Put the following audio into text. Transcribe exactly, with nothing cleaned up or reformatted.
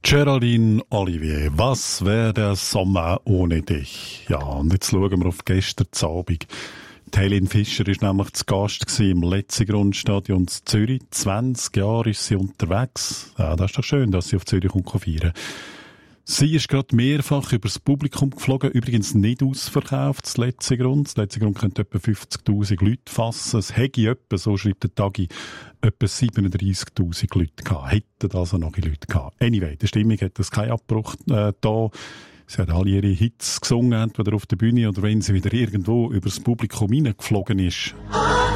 Geraldine Olivier, was wäre der Sommer ohne dich? Ja, und jetzt schauen wir auf gestern Abend. Die Helene Fischer war nämlich zu Gast im Letzigrundstadion in Zürich. zwanzig Jahre ist sie unterwegs. Ja, das ist doch schön, dass sie auf Zürich kommt feiern. Sie ist gerade mehrfach übers Publikum geflogen, übrigens nicht ausverkauft, das Letzigrund. Das Letzigrund könnte etwa fünfzigtausend Leute fassen. Es hätte etwa, so schreibt der Tagi, etwa siebenunddreissigtausend Leute gehabt. Hätten also noch Leute gehabt. Anyway, der Stimmung hat es keinen Abbruch äh, da. Sie hat alle ihre Hits gesungen, entweder auf der Bühne oder wenn sie wieder irgendwo übers Publikum hineingeflogen ist.